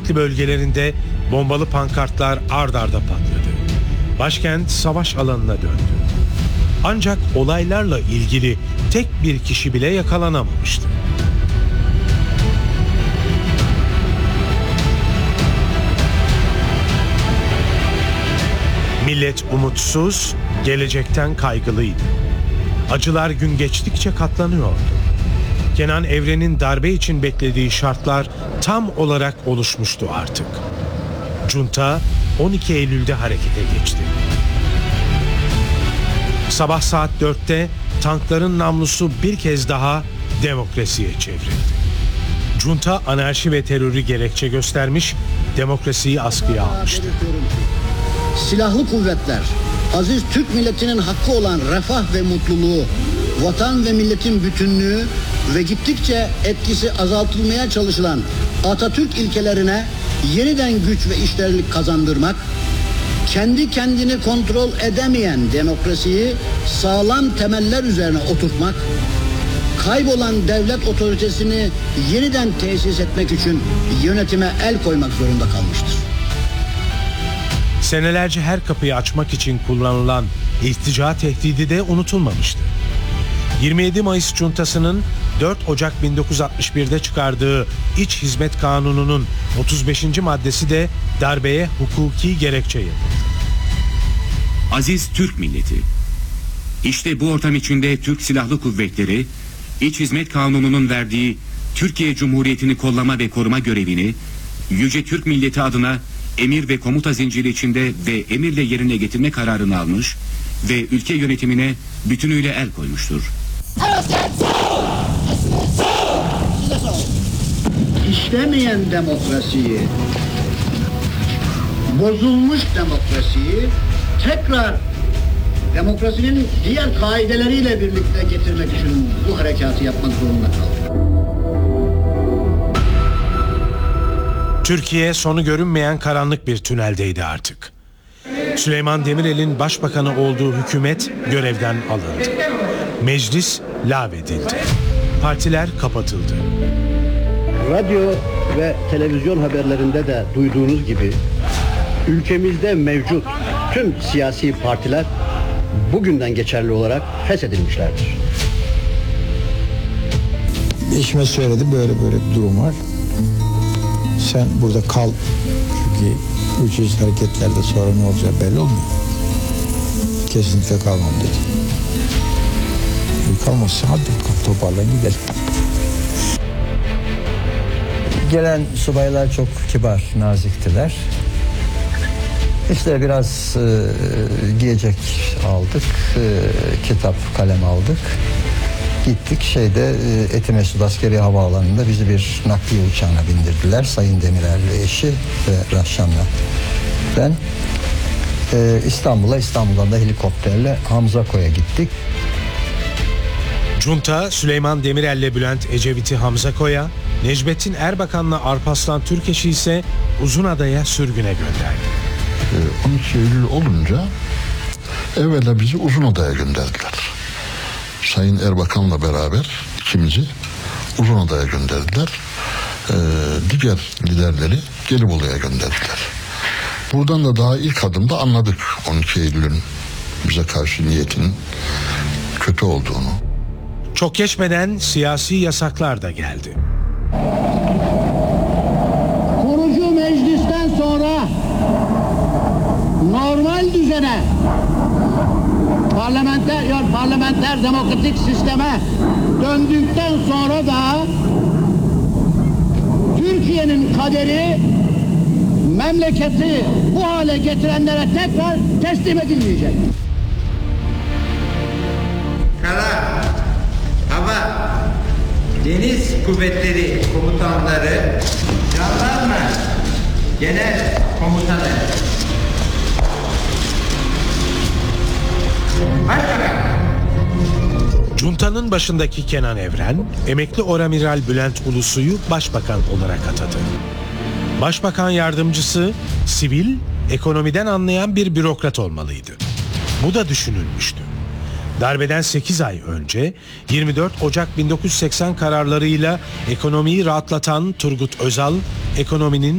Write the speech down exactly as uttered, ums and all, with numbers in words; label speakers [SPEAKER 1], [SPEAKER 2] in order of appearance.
[SPEAKER 1] çeşitli bölgelerinde bombalı pankartlar ard arda patladı. Başkent savaş alanına döndü. Ancak olaylarla ilgili tek bir kişi bile yakalanamamıştı. Millet umutsuz, gelecekten kaygılıydı. Acılar gün geçtikçe katlanıyordu. Kenan Evren'in darbe için beklediği şartlar tam olarak oluşmuştu artık. Junta on iki Eylül'de harekete geçti. Sabah saat dörtte tankların namlusu bir kez daha demokrasiye çevrildi. Junta anarşi ve terörü gerekçe göstermiş, demokrasiyi askıya almıştı.
[SPEAKER 2] Silahlı kuvvetler, aziz Türk milletinin hakkı olan refah ve mutluluğu, vatan ve milletin bütünlüğü ve gittikçe etkisi azaltılmaya çalışılan Atatürk ilkelerine yeniden güç ve işlerlik kazandırmak, kendi kendini kontrol edemeyen demokrasiyi sağlam temeller üzerine oturtmak, kaybolan devlet otoritesini yeniden tesis etmek için yönetime el koymak zorunda kalmıştır.
[SPEAKER 1] Senelerce her kapıyı açmak için kullanılan irtica tehdidi de unutulmamıştı. yirmi yedi Mayıs Cuntası'nın dört Ocak bin dokuz yüz altmış bir'de çıkardığı İç Hizmet Kanunu'nun otuz beşinci maddesi de darbeye hukuki gerekçe yapıldı.
[SPEAKER 3] Aziz Türk milleti, işte bu ortam içinde Türk Silahlı Kuvvetleri, İç Hizmet Kanunu'nun verdiği Türkiye Cumhuriyeti'ni kollama ve koruma görevini Yüce Türk milleti adına emir ve komuta zinciri içinde ve emirle yerine getirme kararını almış ve ülke yönetimine bütünüyle el koymuştur.
[SPEAKER 2] İşlemeyen demokrasiyi, bozulmuş demokrasiyi tekrar demokrasinin diğer kaideleriyle birlikte getirmek için bu harekatı yapmak zorunda kaldı.
[SPEAKER 1] Türkiye sonu görünmeyen karanlık bir tüneldeydi artık. Süleyman Demirel'in başbakanı olduğu hükümet görevden alındı. Meclis lağvedildi. Partiler kapatıldı.
[SPEAKER 4] Radyo ve televizyon haberlerinde de duyduğunuz gibi ülkemizde mevcut tüm siyasi partiler bugünden geçerli olarak feshedilmişlerdir.
[SPEAKER 5] Eşime söyledi, böyle böyle bir durum var. Sen burada kal, çünkü bu çeşitli hareketlerde sonra ne olacağı belli olmuyor. Kesinlikle kalmam dedi. Kalmazsa hadi toparlan gidelim.
[SPEAKER 6] Gelen subaylar çok kibar, naziktiler. İşte biraz e, giyecek aldık, e, kitap, kalem aldık. Gittik şeyde e, Etimesgut Askeri Havaalanı'nda bizi bir nakliye uçağına bindirdiler. Sayın Demirel ve eşi ve Rahşan'la ben. E, İstanbul'a, İstanbul'dan da helikopterle Hamzako'ya gittik.
[SPEAKER 1] Junta Süleyman Demirel'le Bülent Ecevit'i Hamzako'ya, Necmettin Erbakan'la Alparslan Türkeş'i ise Uzunada'ya sürgüne gönderdi.
[SPEAKER 7] on iki Eylül olunca evvela bizi Uzunada'ya gönderdiler. Sayın Erbakan'la beraber ikimizi Uzunada'ya gönderdiler. Ee, diğer liderleri Gelibolu'ya gönderdiler. Buradan da daha ilk adımda anladık on iki Eylül'ün bize karşı niyetinin kötü olduğunu.
[SPEAKER 1] Çok geçmeden siyasi yasaklar da geldi.
[SPEAKER 2] Kurucu meclisten sonra normal düzene, parlamenter ya parlamenter demokratik sisteme döndükten sonra da Türkiye'nin kaderi memleketi bu hale getirenlere tekrar teslim edilmeyecek.
[SPEAKER 8] Kara, hava, deniz kuvvetleri komutanları, jandarma genel komutanı, başbakan.
[SPEAKER 1] Junta'nın başındaki Kenan Evren, emekli oramiral Bülent Ulusoy'u başbakan olarak atadı. Başbakan yardımcısı sivil, ekonomiden anlayan bir bürokrat olmalıydı. Bu da düşünülmüştü. Darbeden sekiz ay önce yirmi dört Ocak bin dokuz yüz seksen kararlarıyla ekonomiyi rahatlatan Turgut Özal, ekonominin